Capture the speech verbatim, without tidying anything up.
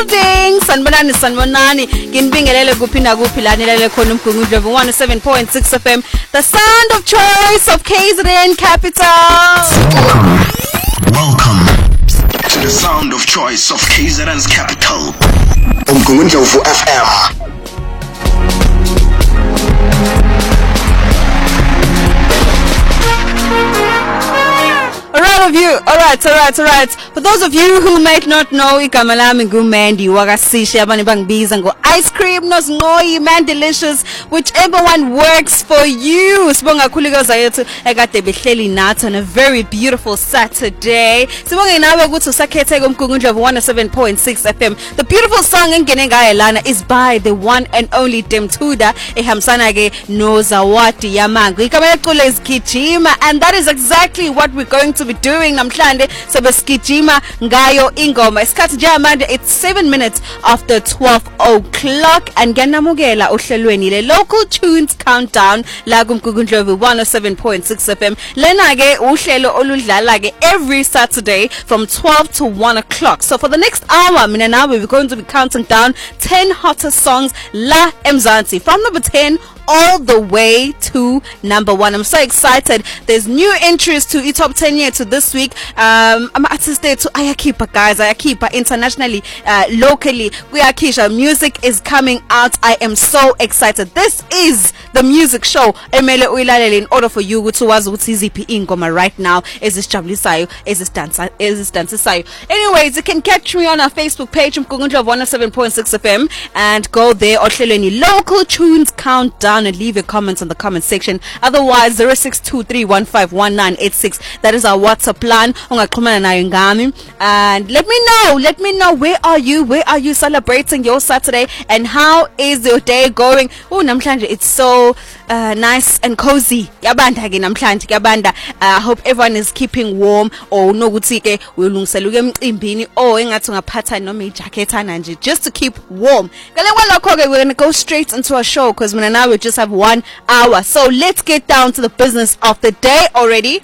building. Sanibonani sanibonani. Nginibingelele kuphi na kuphi la nilele khona uMgungundlovu one oh seven point six F M. The sound of choice of K Z N capital. Welcome to the sound of choice of K Z N's capital. uMgungundlovu F M. Alright of you, alright, alright, alright. For those of you who might not know, igama lami nguMandy wakasishe abanye bangibiza ngo ice cream nosinqoyi man delicious, whichever one works for you. Sibonga khulikaza yethu ekade behleli nathi on a very beautiful Saturday. Sibonga nawe ukuthi usakhethe uMgungundlovu one oh seven point six F M. The beautiful song engene ngayo lana is by the one and only Demtuda ehambisana ke noZawadi Yamangu. Igama leculo is Gijima, and that is exactly what we're going to be doing namhlanje. Sebesigijima ngayo ingoma. Isikhathi nje manje it's seven minutes after twelve o'clock, and ngiyanamukela ohlelweni le local tunes countdown la kuMgungundlovu one oh seven point six F M. Lena ke uhlelo oludlala ke every Saturday from twelve to one o'clock. So for the next hour mina nawe we're going to be counting down ten hottest songs la eMzansi from number ten all the way to number one. I'm so excited. There's new entries to e top ten year to this week. Um, I'm assisted to Ayakipa, guys. Ayakipa internationally, uh, locally. Kuyakisha music is coming out. I am so excited. This is the music show. Emele uyilalele in order for you to wazi ukuthi iziphi ingoma right now. Is this jabulisayo? Is this dancer? Is this dancesayo? Anyways, you can catch me on our Facebook page, Mgungundlovu one oh seven point six F M, and go there. Ohlelweni local tunes countdown. And leave your comments in the comment section. Otherwise, zero six two three one five one nine eight six. That is our WhatsApp plan. And let me know, let me know where are you, where are you celebrating your Saturday, and how is your day going? Oh, namhlanje it's so uh, nice and cozy. Yabanda ke namhlanje yabanda. I hope everyone is keeping warm. Or no ukuthi ke uyolungisela uke emcimbini or engathi ungaphatha noma ijacketana nje just to keep warm. We're going to go straight into our show because now we just have one hour. So let's get down to the business of the day already.